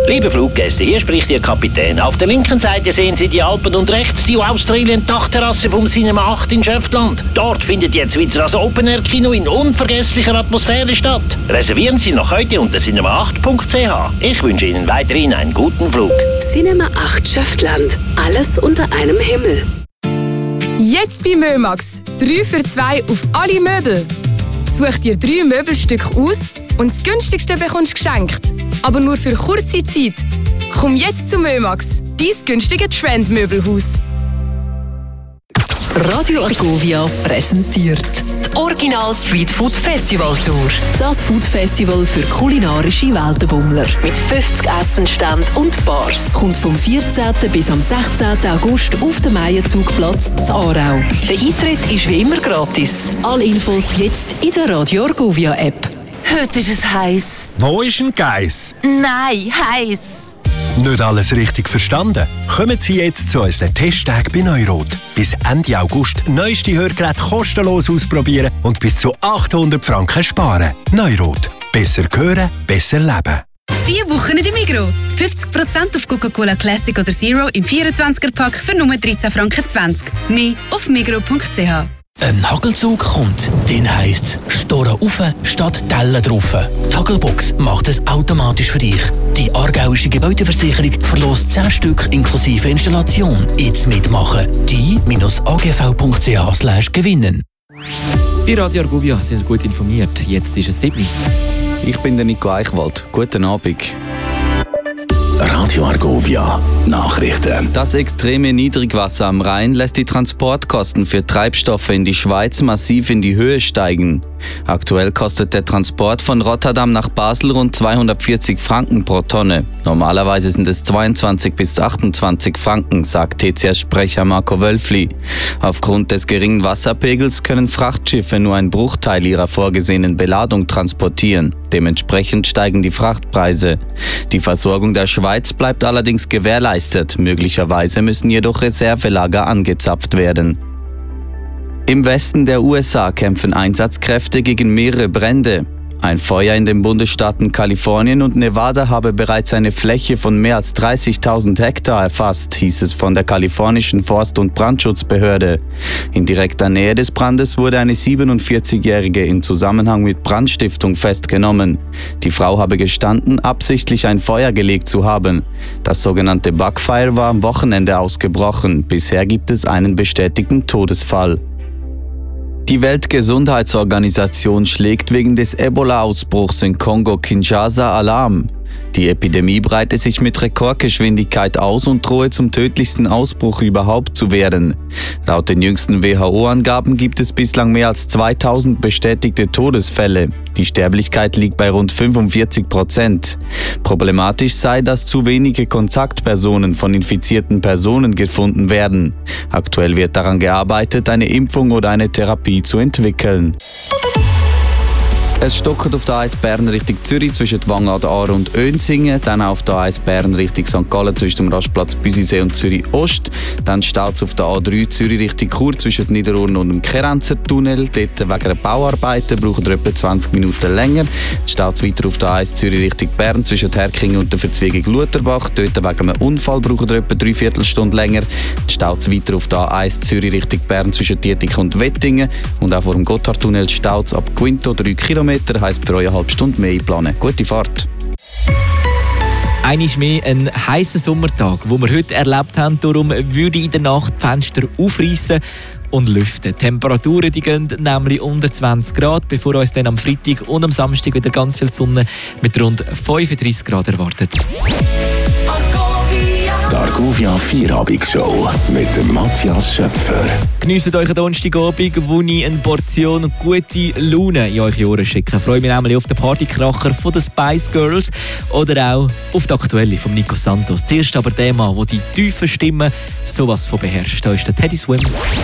Liebe Fluggäste, hier spricht Ihr Kapitän. Auf der linken Seite sehen Sie die Alpen und rechts die Australien-Dachterrasse vom Cinema 8 in Schöftland. Dort findet jetzt wieder das Open-Air-Kino in unvergesslicher Atmosphäre statt. Reservieren Sie noch heute unter cinema8.ch. Ich wünsche Ihnen weiterhin einen guten Flug. Cinema 8 Schöftland. Alles unter einem Himmel. Jetzt bei Mömax. 3 für 2 auf alle Möbel. Such dir 3 Möbelstücke aus und das günstigste bekommst du geschenkt. Aber nur für kurze Zeit. Komm jetzt zu Mömax, dein günstige Trendmöbelhaus. Radio Argovia präsentiert die Original Street Food Festival Tour. Das Food Festival für kulinarische Weltenbummler. Mit 50 Essenständen und Bars. Kommt vom 14. bis am 16. August auf den Maienzugplatz zu Aarau. Der Eintritt ist wie immer gratis. Alle Infos jetzt in der Radio Argovia App. Heute ist es heiß. Wo ist ein Geiss? Nein, heiß. Nicht alles richtig verstanden? Kommen Sie jetzt zu unseren Testtagen bei Neurot. Bis Ende August neueste Hörgeräte kostenlos ausprobieren und bis zu 800 Franken sparen. Neurot. Besser hören, besser leben. Diese Woche in der Migros. 50% auf Coca-Cola Classic oder Zero im 24er-Pack für nur 13,20 Franken. Mehr auf migros.ch. Ein Hagelzug kommt, den heisst es Storen rauf statt Tellen drauf. Die Hagelbox macht es automatisch für dich. Die aargauische Gebäudeversicherung verlost 10 Stück inklusive Installation. Jetzt mitmachen. die-agv.ch/gewinnen. Bei Radio Argovia sind gut informiert. Jetzt ist es 7. Ich bin der Nico Eichwald. Guten Abend. Radio Argovia Nachrichten. Das extreme Niedrigwasser am Rhein lässt die Transportkosten für Treibstoffe in die Schweiz massiv in die Höhe steigen. Aktuell kostet der Transport von Rotterdam nach Basel rund 240 Franken pro Tonne. Normalerweise sind es 22 bis 28 Franken, sagt TCS-Sprecher Marco Wölfli. Aufgrund des geringen Wasserpegels können Frachtschiffe nur einen Bruchteil ihrer vorgesehenen Beladung transportieren. Dementsprechend steigen die Frachtpreise. Die Versorgung der Schweiz bleibt allerdings gewährleistet. Möglicherweise müssen jedoch Reservelager angezapft werden. Im Westen der USA kämpfen Einsatzkräfte gegen mehrere Brände. Ein Feuer in den Bundesstaaten Kalifornien und Nevada habe bereits eine Fläche von mehr als 30.000 Hektar erfasst, hieß es von der kalifornischen Forst- und Brandschutzbehörde. In direkter Nähe des Brandes wurde eine 47-Jährige in Zusammenhang mit Brandstiftung festgenommen. Die Frau habe gestanden, absichtlich ein Feuer gelegt zu haben. Das sogenannte Buckfire war am Wochenende ausgebrochen. Bisher gibt es einen bestätigten Todesfall. Die Weltgesundheitsorganisation schlägt wegen des Ebola-Ausbruchs in Kongo-Kinshasa Alarm. Die Epidemie breitet sich mit Rekordgeschwindigkeit aus und drohe zum tödlichsten Ausbruch überhaupt zu werden. Laut den jüngsten WHO-Angaben gibt es bislang mehr als 2000 bestätigte Todesfälle. Die Sterblichkeit liegt bei rund 45%. Problematisch sei, dass zu wenige Kontaktpersonen von infizierten Personen gefunden werden. Aktuell wird daran gearbeitet, eine Impfung oder eine Therapie zu entwickeln. Es stockert auf der A1 Bern Richtung Zürich zwischen Wangad, Aar und Önsingen. Dann auf der A1 Bern Richtung St. Gallen zwischen dem Rastplatz Büsisee und Zürich Ost. Dann staut es auf der A3 Zürich Richtung Chur zwischen Niederurn und dem Kerenzer Tunnel. Dort wegen der Bauarbeiten braucht ihr etwa 20 Minuten länger. Dann staut es weiter auf der A1 Zürich Richtung Bern zwischen Herking und der Verzwiegung Lutherbach. Dort wegen einem Unfall braucht ihr etwa 3/4 Stunde länger. Dann staut es weiter auf der A1 Zürich Richtung Bern zwischen Dietik und Wettingen. Und auch vor dem Gotthardtunnel staut es ab Quinto 3 Kilometer. Heisst für euch eine halbe Stunde mehr einplanen. Gute Fahrt! Einmal mehr ein heißer Sommertag, den wir heute erlebt haben. Darum würde ich in der Nacht die Fenster aufreißen und lüften. Die Temperaturen die gehen nämlich unter 20 Grad, bevor uns dann am Freitag und am Samstag wieder ganz viel Sonne mit rund 35 Grad erwartet. Die Argovia Vierabend-Show mit dem Matthias Schöpfer. Geniessen euch den Donnerstagabend, wo ich eine Portion gute Laune in eure Ohren schicke. Ich freue mich nämlich auf den Partykracher von den Spice Girls oder auch auf die Aktuelle von Nico Santos. Zuerst aber der Mann, der die tiefen Stimmen sowas von beherrscht. Da ist der Teddy Swims.